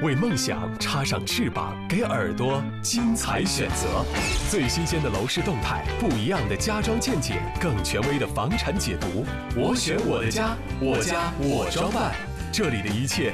为梦想插上翅膀，给耳朵精彩选择。最新鲜的楼市动态，不一样的家装见解，更权威的房产解读。我选我的家，我家我装扮，这里的一切